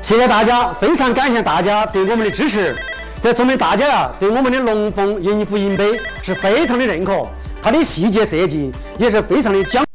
谢谢大家，非常感谢大家对我们的支持。这说明大家对我们的龙凤银湖银杯是非常的认可，它的细节设计也是非常的讲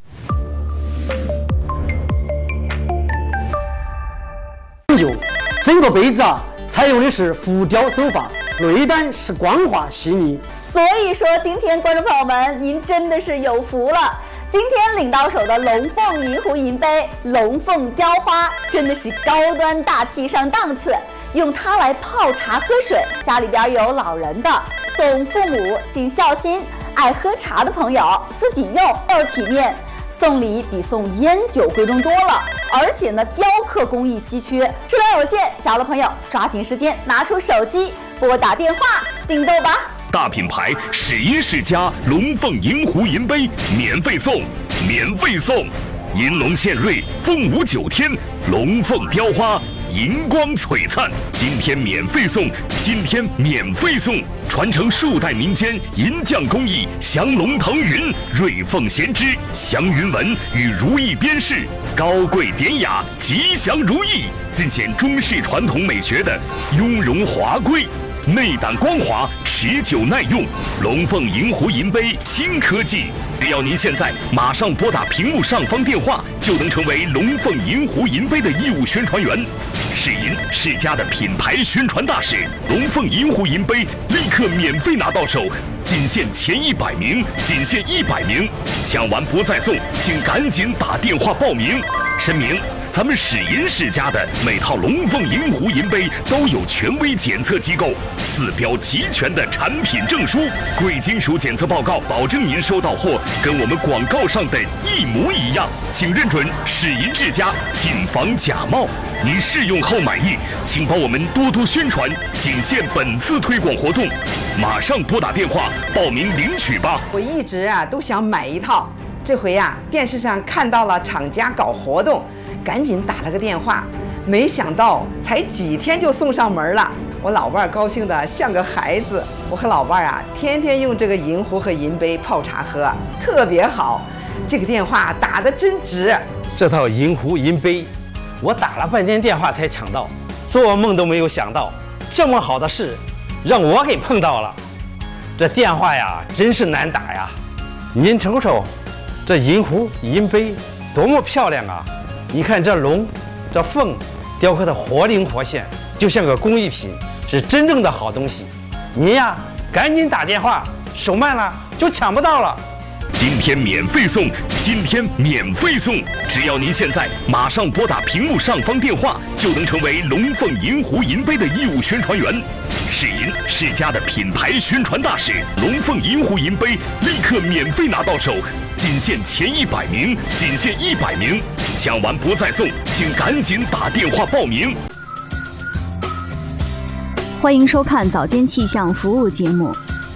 究。整个杯子采用的是浮雕手法，内胆是光滑细腻。 所以说，今天观众朋友们，您真的是有福了。今天领到手的龙凤银湖银杯、龙凤雕花，真的是高端大气上档次。用它来泡茶喝水，家里边有老人的，送父母尽孝心；爱喝茶的朋友自己用倍体面。送礼比送烟酒贵重多了，而且呢，雕刻工艺稀缺，数量有限，小的朋友抓紧时间拿出手机拨打电话订购吧。 大品牌世银世家龙凤银湖银杯免费送，银龙献瑞，凤舞9天，龙凤雕花，银光璀璨。今天免费送，传承数代民间银匠工艺，降龙腾云，瑞凤衔枝，祥云纹与如意边饰，高贵典雅，吉祥如意，尽显中式传统美学的雍容华贵。内胆光滑，持久耐用，龙凤银湖银杯新科技。只要您现在马上拨打屏幕上方电话，就能成为龙凤银湖银杯的义务宣传员。世银世家的品牌宣传大使，龙凤银湖银杯立刻免费拿到手，仅限前100名，抢完不再送，请赶紧打电话报名。声明：咱们世银世家的每套龙凤银湖银杯都有权威检测机构4标齐全的产品证书，贵金属检测报告，保证您收到货跟我们广告上的一模一样。请认准世银世家，谨防假冒。您试用后满意，请帮我们多多宣传，仅限本次推广活动，马上拨打电话报名领取吧。 我一直都想买一套，这回电视上看到了厂家搞活动，赶紧打了个电话，没想到才几天就送上门了。我老伴高兴得像个孩子，我和老伴天天用这个银壶和银杯泡茶喝，特别好。这个电话打得真值。 这套银壶银杯，我打了半天电话才抢到，做梦都没有想到，这么好的事让我给碰到了。这电话真是难打呀！您瞅瞅，这银壶银杯多么漂亮啊！你看这龙这凤雕刻的活灵活现，就像个工艺品，是真正的好东西。您赶紧打电话，手慢了就抢不到了。 今天免费送，只要您现在马上拨打屏幕上方电话，就能成为龙凤银湖银杯的义务宣传员。世银世家的品牌宣传大使，龙凤银湖银杯立刻免费拿到手，仅限前100名，抢完不再送，请赶紧打电话报名。 欢迎收看早间气象服务节目。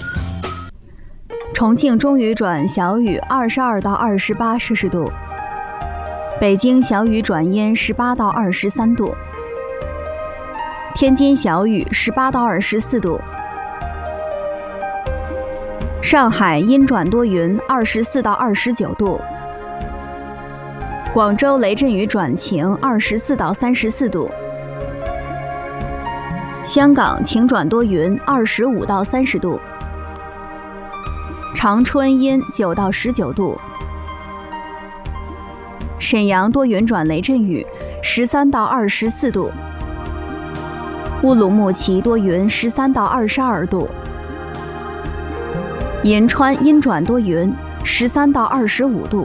重庆中雨转小雨22到28摄氏度，北京小雨转阴18到23度，天津小雨18到24度，上海阴转多云24到29度，广州雷阵雨转晴24到34度，香港晴转多云25到30度，长春阴9到19度，沈阳多云转雷阵雨13到24度，乌鲁木齐多云13到22度，银川阴转多云13到25度，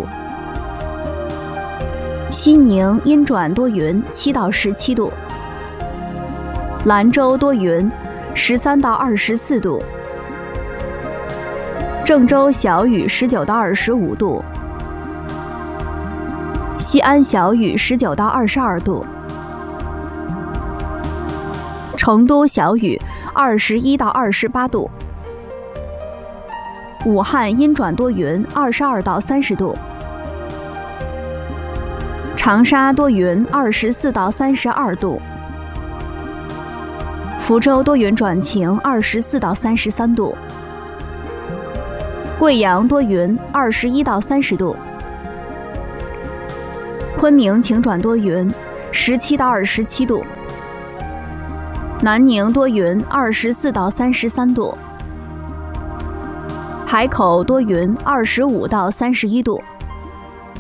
西宁阴转多云7到17度，兰州多云13到24度，郑州小雨19到25度，西安小雨19到22度，成都小雨21到28度，武汉阴转多云22到30度，长沙多云24到32度，福州多云转晴24到33度，贵阳多云21到30度，昆明晴转多云17到27度， 南宁多云，24到33度；海口多云，25到31度。